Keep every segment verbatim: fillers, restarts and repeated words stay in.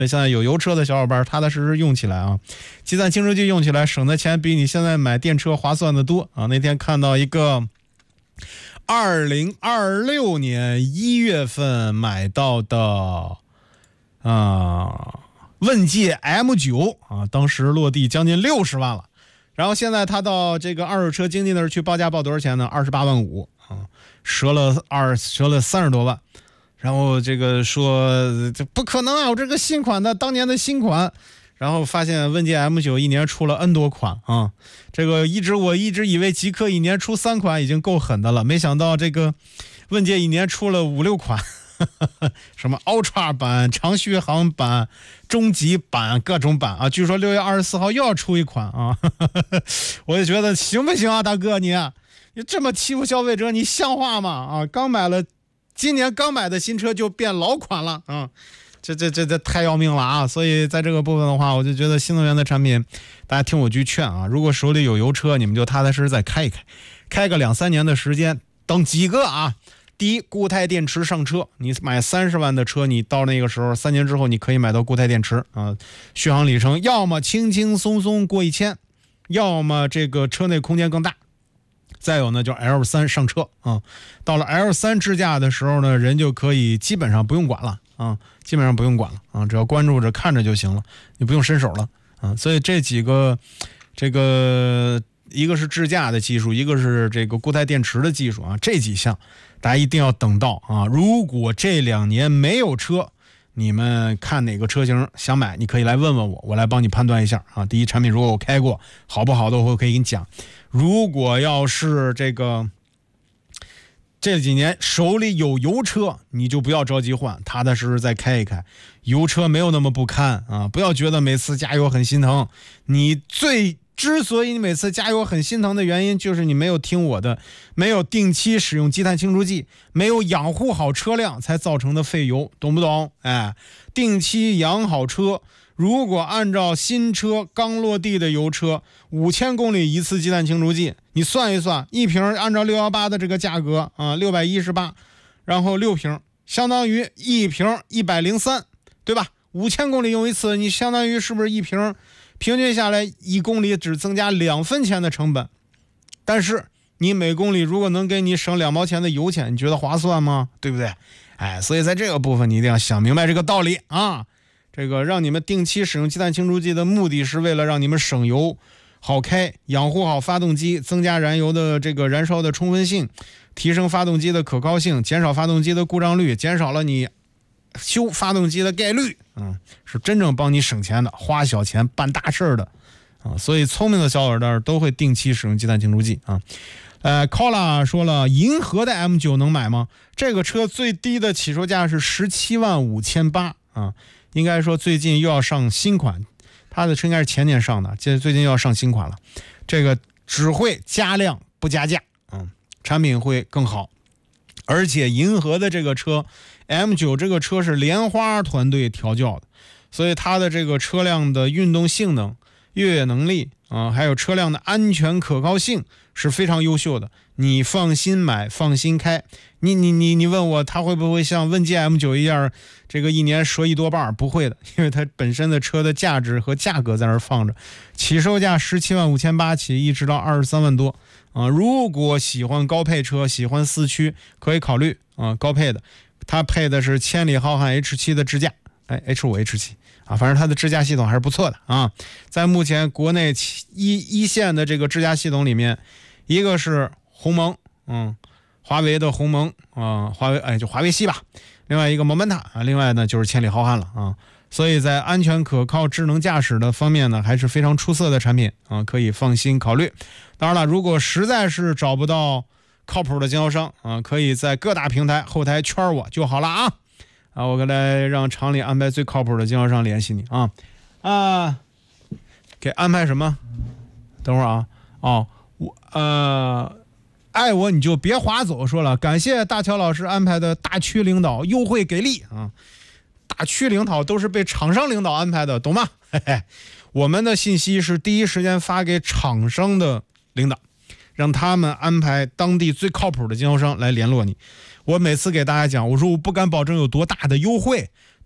所以现在有油车的小伙伴踏踏实实用起来啊，积碳清除剂用起来省的钱比你现在买电车划算的多啊。那天看到一个二零二六年一月份买到的啊问界 M 九 啊，当时落地将近六十万了，然后现在他到这个二手车经纪那儿去报价，报多少钱呢？二十八万五啊，折了二折了三十多万。然后这个说这不可能啊，我这个新款的当年的新款，然后发现问界 M 九 一年出了 N 多款啊，这个一直我一直以为极客一年出三款已经够狠的了，没想到这个问界一年出了五六款，呵呵，什么 Ultra 版、长续航版、终极版，各种版啊，据说六月二十四号又要出一款啊，呵呵，我就觉得行不行啊，大哥你你这么欺负消费者，你像话吗？啊，刚买了。今年刚买的新车就变老款了啊，这这这这太要命了啊！所以在这个部分的话，我就觉得新能源的产品，大家听我句劝啊，如果手里有油车，你们就踏踏实实再开一开，开个两三年的时间，等几个啊？第一，固态电池上车，你买三十万的车，你到那个时候三年之后，你可以买到固态电池啊，续航里程要么轻轻松松过一千，要么这个车内空间更大。再有呢，就 L 三 上车啊，到了 L 三 智驾的时候呢，人就可以基本上不用管了啊，基本上不用管了啊，只要关注着看着就行了，你不用伸手了啊。所以这几个，这个一个是智驾的技术，一个是这个固态电池的技术啊，这几项大家一定要等到啊。如果这两年没有车，你们看哪个车型想买，你可以来问问我，我来帮你判断一下啊。第一，产品如果我开过，好不好的我可以给你讲。如果要是这个这几年手里有油车，你就不要着急换，踏踏实实再开一开。油车没有那么不堪啊！不要觉得每次加油很心疼，你最之所以你每次加油很心疼的原因，就是你没有听我的，没有定期使用积碳清除剂，没有养护好车辆才造成的费油，懂不懂？哎，定期养好车。如果按照新车刚落地的油车五千公里一次积碳清除剂，你算一算，一瓶按照六一八的这个价格啊，六百一十八，然后六瓶相当于一瓶一百零三，对吧？五千公里用一次，你相当于是不是一瓶平均下来一公里只增加两分钱的成本？但是你每公里如果能给你省两毛钱的油钱，你觉得划算吗？对不对？哎，所以在这个部分你一定要想明白这个道理啊。这个让你们定期使用积碳清除剂的目的是为了让你们省油、好开、养护好发动机，增加燃油的这个燃烧的充分性，提升发动机的可靠性，减少发动机的故障率，减少了你修发动机的概率，嗯，是真正帮你省钱的，花小钱办大事的啊！所以聪明的小伙伴都会定期使用积碳清除剂啊。呃 ，Cola 说了，银河的 M 九 能买吗？这个车最低的起售价是十七万五千八啊。应该说最近又要上新款，它的车应该是前年上的，现在最近又要上新款了。这个只会加量不加价，嗯，产品会更好。而且银河的这个车 M 九 这个车是莲花团队调教的，所以它的这个车辆的运动性能、越野能力啊、呃，还有车辆的安全可靠性是非常优秀的。你放心买，放心开。你你你你问我，它会不会像问界 M 九 一样，这个一年折一多半？不会的，因为它本身的车的价值和价格在那儿放着，起售价十七万五千八起，一直到二十三万多啊。如果喜欢高配车，喜欢四驱，可以考虑啊高配的。它配的是千里浩瀚 H 七 的支架，哎 H 五 H 七 啊，反正它的支架系统还是不错的啊。在目前国内一一线的这个支架系统里面，一个是鸿蒙，嗯。华为的鸿蒙啊，华为哎就华为系吧，另外一个 Momenta 啊，另外呢就是千里浩瀚了啊，所以在安全可靠、智能驾驶的方面呢，还是非常出色的产品啊，可以放心考虑。当然了，如果实在是找不到靠谱的经销商啊，可以在各大平台后台圈我就好了啊啊，我来让厂里安排最靠谱的经销商联系你啊啊，给安排什么？等会儿啊哦，我呃。爱我你就别划走，说了，感谢大乔老师安排的大区领导优惠给力啊！大区领导都是被厂商领导安排的，懂吗？嘿嘿，我们的信息是第一时间发给厂商的领导，让他们安排当地最靠谱的经销商来联络你。我每次给大家讲，我说我不敢保证有多大的优惠，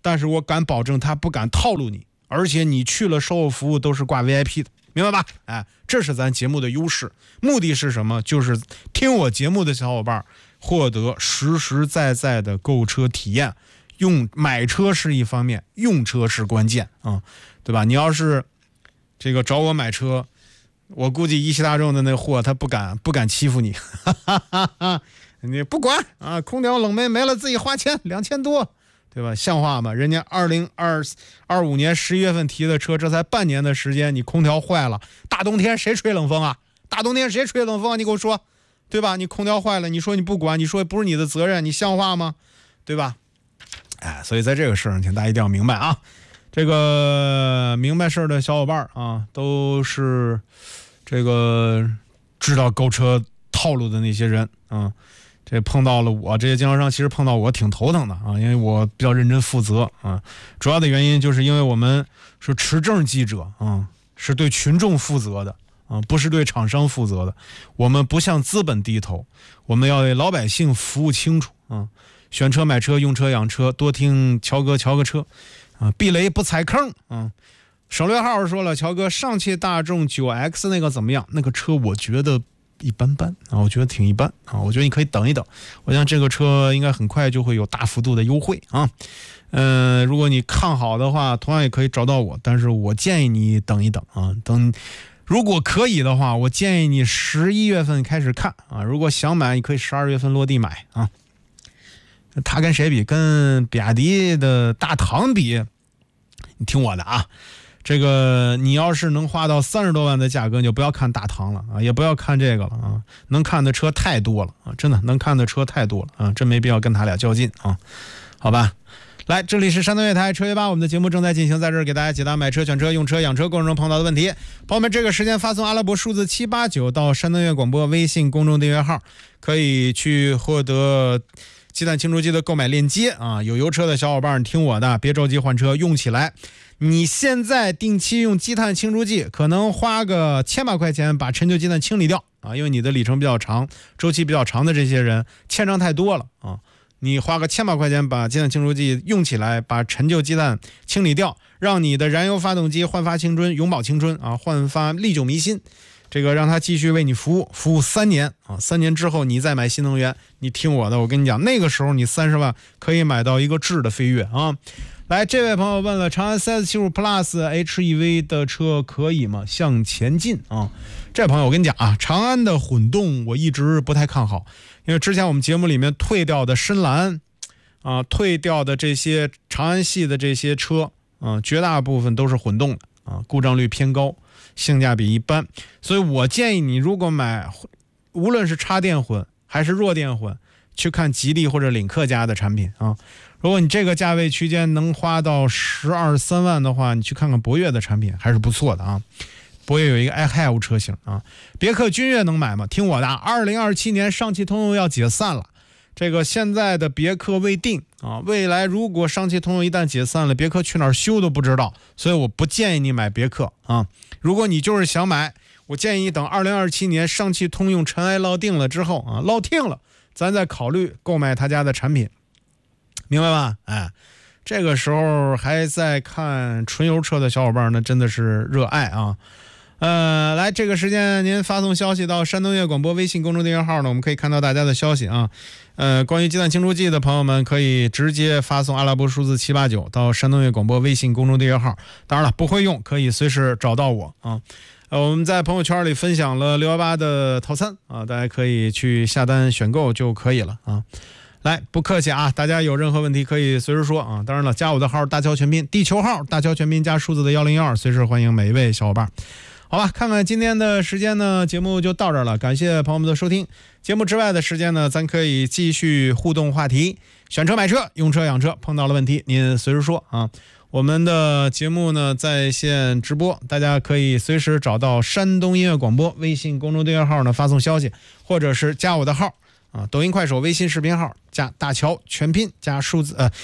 但是我敢保证他不敢套路你，而且你去了售后服务都是挂 V I P 的，明白吧？哎，这是咱节目的优势。目的是什么？就是听我节目的小伙伴获得实实在在的购车体验。用买车是一方面，用车是关键啊，对吧？你要是这个找我买车，我估计一汽大众的那货他不敢不敢欺负你，哈哈哈哈，你不管啊，空调冷没没了自己花钱两千多，对吧？像话吗？人家二零二二五年十一月份提的车，这才半年的时间，你空调坏了，大冬天谁吹冷风啊？大冬天谁吹冷风啊？你给我说，对吧？你空调坏了，你说你不管，你说不是你的责任，你像话吗？对吧？哎，所以在这个事上，请大家一定要明白啊！这个明白事的小伙伴啊，都是这个知道购车套路的那些人啊。这碰到了我这些经销商，其实碰到我挺头疼的啊，因为我比较认真负责啊。主要的原因就是因为我们是持证记者啊，是对群众负责的啊，不是对厂商负责的。我们不向资本低头，我们要为老百姓服务清楚啊。选车买车用车养车，多听乔哥乔个车啊，避雷不踩坑啊。省略号说了，乔哥上汽大众 九 X 那个怎么样？那个车我觉得一般般啊，我觉得挺一般啊，我觉得你可以等一等，我想这个车应该很快就会有大幅度的优惠啊。嗯、呃，如果你看好的话，同样也可以找到我，但是我建议你等一等啊，等。如果可以的话，我建议你十一月份开始看啊。如果想买，你可以十二月份落地买啊。他跟谁比？跟比亚迪的大唐比，你听我的啊，这个你要是能花到三十多万的价格，你就不要看大唐了啊，也不要看这个了啊，能看的车太多了啊，真的能看的车太多了啊，真没必要跟他俩较劲啊，好吧。来，这里是山东乐台车约吧，我们的节目正在进行，在这儿给大家解答买车、选车、用车、养车过程中碰到的问题。朋友们，这个时间发送阿拉伯数字七八九到山东乐广播微信公众订阅号，可以去获得鸡蛋清除机的购买链接啊！有油车的小伙伴，听我的，别着急换车，用起来。你现在定期用积碳清除剂，可能花个千把块钱把陈旧积碳清理掉啊，因为你的里程比较长，周期比较长的这些人欠账太多了啊。你花个千把块钱把积碳清除剂用起来，把陈旧积碳清理掉，让你的燃油发动机焕发青春，永葆青春啊，焕发历久弥新。这个让他继续为你服务，服务三年啊，三年之后你再买新能源，你听我的，我跟你讲，那个时候你三十万可以买到一个智的飞跃啊！来，这位朋友问了，长安 C S 七十五 Plus H E V 的车可以吗？向前进啊！这位朋友，我跟你讲啊，长安的混动我一直不太看好，因为之前我们节目里面退掉的深蓝啊，退掉的这些长安系的这些车啊，绝大部分都是混动的啊，故障率偏高。性价比一般，所以我建议你如果买，无论是插电混还是弱电混，去看吉利或者领克家的产品啊。如果你这个价位区间能花到十二三万的话，你去看看博越的产品还是不错的啊。博越有一个 i H I V 车型啊。别克君越能买吗？听我的，二零二七年上汽通用要解散了。这个现在的别克未定啊，未来如果上汽通用一旦解散了，别克去哪儿修都不知道，所以我不建议你买别克啊。如果你就是想买，我建议你等二零二七年上汽通用尘埃落定了之后啊，落定了，咱再考虑购买他家的产品，明白吧？哎，这个时候还在看纯油车的小伙伴呢，真的是热爱啊。呃，来，这个时间您发送消息到山东乐广播微信公众订阅号呢，我们可以看到大家的消息啊。呃，关于鸡蛋清除剂的朋友们，可以直接发送阿拉伯数字七八九到山东乐广播微信公众订阅号。当然了，不会用可以随时找到我啊。呃，我们在朋友圈里分享了六一八的套餐啊，大家可以去下单选购就可以了啊。来，不客气啊，大家有任何问题可以随时说啊。当然了，加我的号大乔全拼，地球号大乔全拼加数字的幺零幺二，随时欢迎每一位小伙伴。好吧，看看今天的时间呢，节目就到这儿了。感谢朋友们的收听。节目之外的时间呢，咱可以继续互动话题，选车买车用车养车，碰到了问题您随时说啊。我们的节目呢在线直播，大家可以随时找到山东音乐广播微信公众订阅号呢发送消息，或者是加我的号啊，抖音快手微信视频号加大乔全拼加数字呃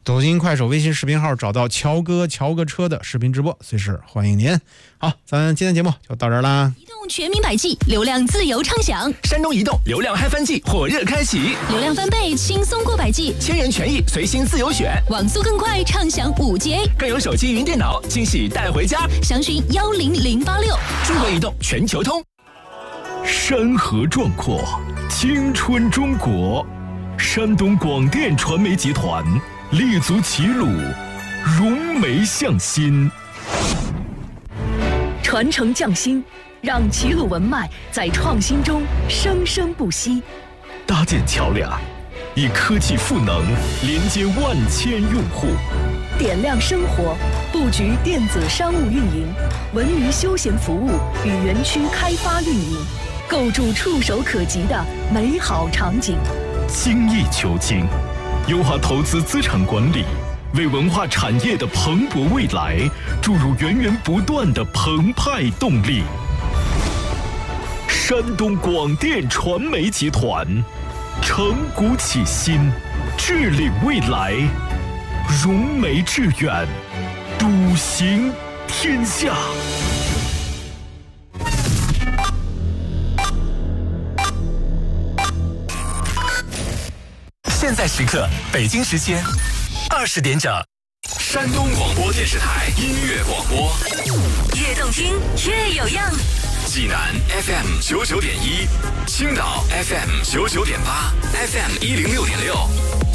抖音、快手、微信视频号找到乔哥乔哥车的视频直播，随时欢迎您。好，咱今天节目就到这儿啦。 移动全民百 G， 流量自由畅享。 山东移动流量嗨翻季火热开启， 流量翻倍，轻松过百 G， 千元权益随心自由选， 网速更快，畅享五 G A， 更有手机云电脑惊喜带回家。 详询幺零零八六。 中国移动全球通。 山河壮阔，青春中国。山东广电传媒集团立足齐鲁，融媒向心， 传承匠心，让齐鲁文脉在创新中生生不息。 搭建桥梁，以科技赋能连接万千用户。 点亮生活，布局电子商务运营、文娱休闲服务与园区开发运营，构筑触手可及的美好场景。 精益求精，优化投资资产管理，为文化产业的蓬勃未来注入源源不断的澎湃动力。山东广电传媒集团，承古启新，致领未来，融媒致远，笃行天下。 现在时刻，北京时间二十点整，山东广播电视台音乐广播， 越动听越有样。 济南 F M 九九点一，青岛 F M 九九点八 ，F M 一零六点六。